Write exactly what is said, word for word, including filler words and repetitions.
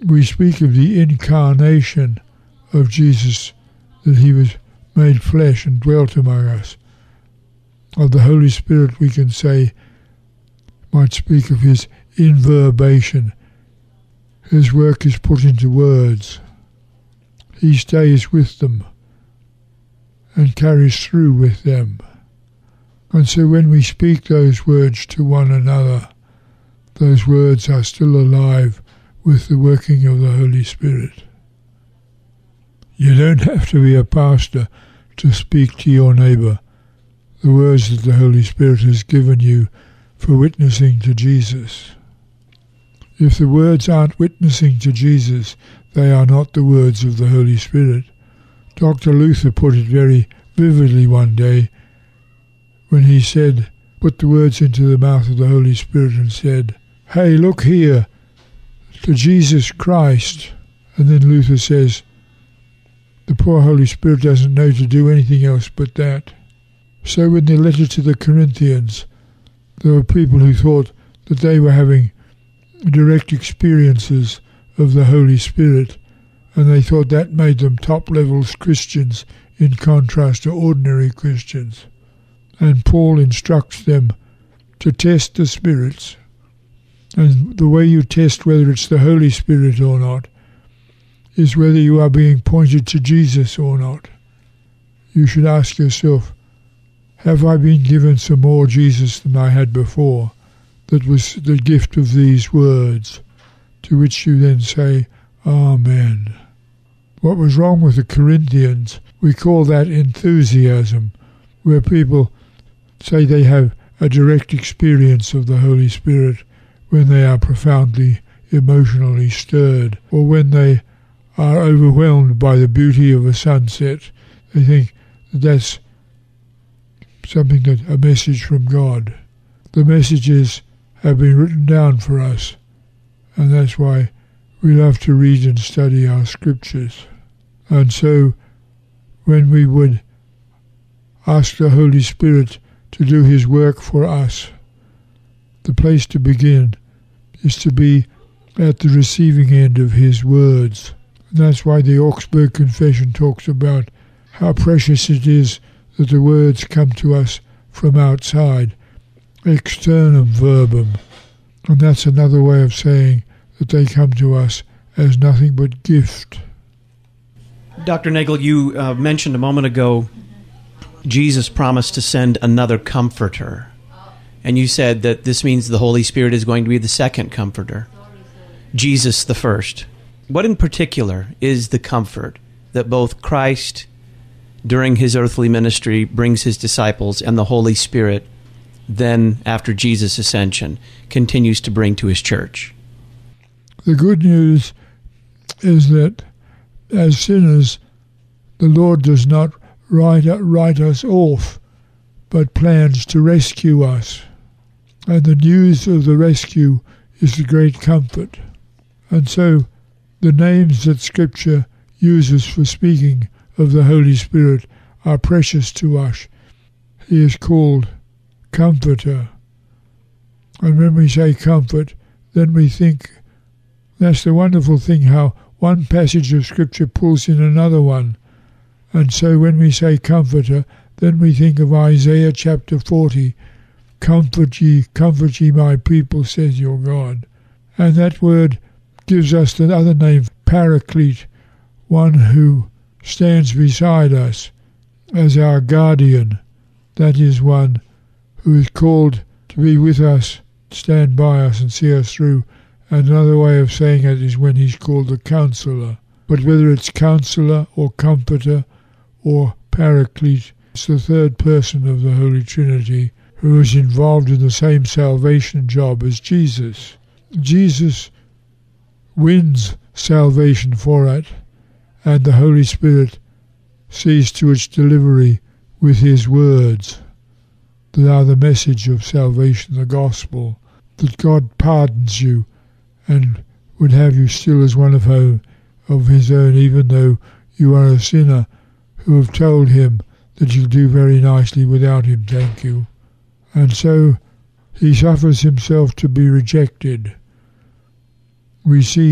we speak of the incarnation of Jesus, that he was made flesh and dwelt among us. Of the Holy Spirit we can say, might speak of his inverbation. His work is put into words. He stays with them and carries through with them. And so when we speak those words to one another, those words are still alive with the working of the Holy Spirit. You don't have to be a pastor to speak to your neighbour the words that the Holy Spirit has given you for witnessing to Jesus. If the words aren't witnessing to Jesus, they are not the words of the Holy Spirit. Doctor Luther put it very vividly one day when he said, put the words into the mouth of the Holy Spirit and said, "Hey, look here, to Jesus Christ." And then Luther says, the poor Holy Spirit doesn't know to do anything else but that. So in the letter to the Corinthians, there were people who thought that they were having direct experiences of the Holy Spirit, and they thought that made them top-level Christians in contrast to ordinary Christians. And Paul instructs them to test the spirits. And the way you test whether it's the Holy Spirit or not is whether you are being pointed to Jesus or not. You should ask yourself, have I been given some more Jesus than I had before? That was the gift of these words, to which you then say, Amen. What was wrong with the Corinthians, we call that enthusiasm, where people say they have a direct experience of the Holy Spirit when they are profoundly emotionally stirred, or when they are overwhelmed by the beauty of a sunset. They think that that's something, that a message from God. The messages have been written down for us, and that's why we love to read and study our scriptures. And so when we would ask the Holy Spirit to do his work for us, the place to begin is to be at the receiving end of his words. And that's why the Augsburg Confession talks about how precious it is that the words come to us from outside, externum verbum. And that's another way of saying that they come to us as nothing but gift. Doctor Nagel, you uh, mentioned a moment ago Jesus promised to send another comforter. And you said that this means the Holy Spirit is going to be the second comforter. Jesus the first. What in particular is the comfort that both Christ during his earthly ministry brings his disciples, and the Holy Spirit then, after Jesus' ascension, continues to bring to his church? The good news is that as sinners, the Lord does not write, write us off, but plans to rescue us. And the news of the rescue is the great comfort. And so the names that Scripture uses for speaking of the Holy Spirit are precious to us. He is called Comforter. And when we say comfort, then we think, that's the wonderful thing, how one passage of Scripture pulls in another one. And so when we say Comforter, then we think of Isaiah chapter forty, Comfort ye, comfort ye my people, says your God. And that word gives us the other name, Paraclete, one who stands beside us as our guardian. That is one who is called to be with us, stand by us and see us through. And another way of saying it is when he's called the Counselor. But whether it's Counselor or Comforter or Paraclete, it's the third person of the Holy Trinity who is involved in the same salvation job as Jesus. Jesus wins salvation for it, and the Holy Spirit sees to its delivery with his words that are the message of salvation, the gospel, that God pardons you and would have you still as one of, home, of his own, even though you are a sinner who have told him that you'll do very nicely without him, thank you. And so he suffers himself to be rejected. We see